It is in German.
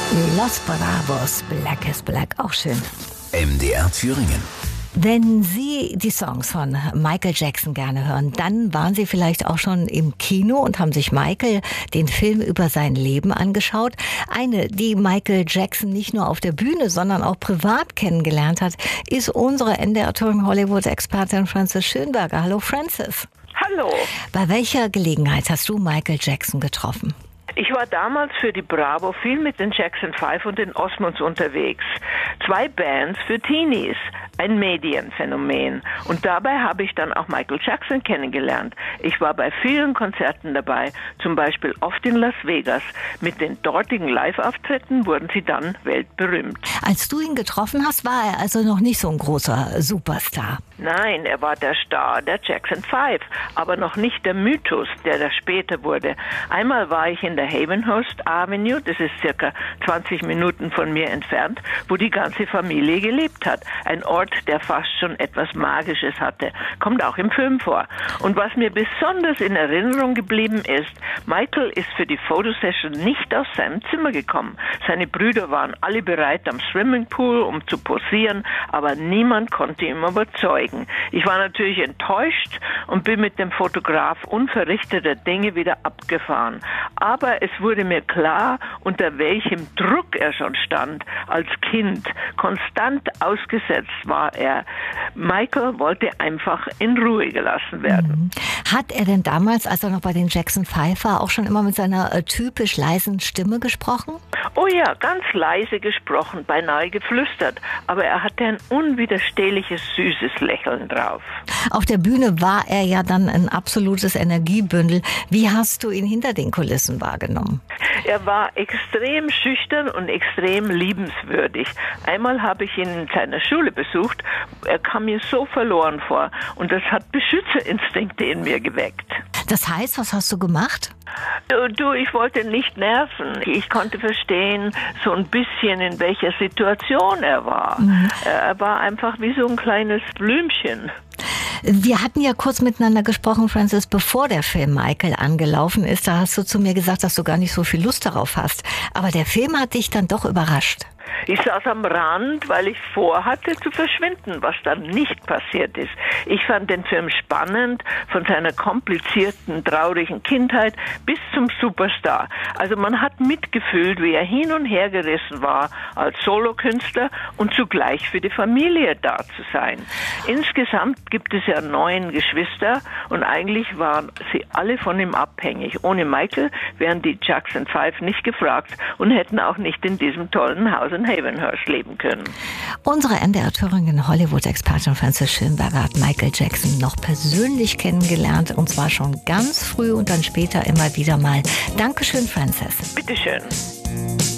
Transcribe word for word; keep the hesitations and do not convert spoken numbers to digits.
Los Bravos, Black is Black, auch schön. M D R Thüringen. Wenn Sie die Songs von Michael Jackson gerne hören, dann waren Sie vielleicht auch schon im Kino und haben sich Michael, den Film über sein Leben, angeschaut. Eine, die Michael Jackson nicht nur auf der Bühne, sondern auch privat kennengelernt hat, ist unsere M D R Thüringen Hollywood-Expertin Frances Schönberger. Hallo Frances. Hallo. Bei welcher Gelegenheit hast du Michael Jackson getroffen? Ich war damals für die Bravo viel mit den Jackson Five und den Osmonds unterwegs. Zwei Bands für Teenies, ein Medienphänomen. Und dabei habe ich dann auch Michael Jackson kennengelernt. Ich war bei vielen Konzerten dabei, zum Beispiel oft in Las Vegas. Mit den dortigen Live-Auftritten wurden sie dann weltberühmt. Als du ihn getroffen hast, war er also noch nicht so ein großer Superstar. Nein, er war der Star der Jackson Five, aber noch nicht der Mythos, der da später wurde. Einmal war ich in der Havenhurst Avenue, das ist circa zwanzig Minuten von mir entfernt, wo die ganze Familie gelebt hat. Ein Ort, der fast schon etwas Magisches hatte. Kommt auch im Film vor. Und was mir besonders in Erinnerung geblieben ist, Michael ist für die Fotosession nicht aus seinem Zimmer gekommen. Seine Brüder waren alle bereit am Swimmingpool, um zu posieren, aber niemand konnte ihn überzeugen. Ich war natürlich enttäuscht und bin mit dem Fotograf unverrichteter Dinge wieder abgefahren. Aber es wurde mir klar, unter welchem Druck er schon stand als Kind. Konstant ausgesetzt war er. Michael wollte einfach in Ruhe gelassen werden. Hat er denn damals, als er noch bei den Jackson Five war, auch schon immer mit seiner äh, typisch leisen Stimme gesprochen? Oh ja, ganz leise gesprochen, beinahe geflüstert. Aber er hatte ein unwiderstehliches, süßes Lächeln drauf. Auf der Bühne war er ja dann ein absolutes Energiebündel. Wie hast du ihn hinter den Kulissen wahrgenommen? Er war extrem schüchtern und extrem liebenswürdig. Einmal habe ich ihn in seiner Schule besucht. Er kam mir so verloren vor. Und das hat Beschützerinstinkte in mir geweckt. Das heißt, was hast du gemacht? Du, ich wollte nicht nerven. Ich konnte verstehen, so ein bisschen, in welcher Situation er war. Mhm. Er war einfach wie so ein kleines Blümchen. Wir hatten ja kurz miteinander gesprochen, Frances, bevor der Film Michael angelaufen ist. Da hast du zu mir gesagt, dass du gar nicht so viel Lust darauf hast. Aber der Film hat dich dann doch überrascht. Ich saß am Rand, weil ich vorhatte zu verschwinden, was dann nicht passiert ist. Ich fand den Film spannend, von seiner komplizierten, traurigen Kindheit bis zum Superstar. Also man hat mitgefühlt, wie er hin und her gerissen war als Solokünstler und zugleich für die Familie da zu sein. Insgesamt gibt es ja neun Geschwister und eigentlich waren sie alle von ihm abhängig. Ohne Michael wären die Jackson Five nicht gefragt und hätten auch nicht in diesem tollen Haus in Havenhurst leben können. Unsere M D R Thüringen Hollywood-Expertin Frances Schönberger hat Michael Jackson noch persönlich kennengelernt, und zwar schon ganz früh und dann später immer wieder mal. Dankeschön, Frances. Bitteschön.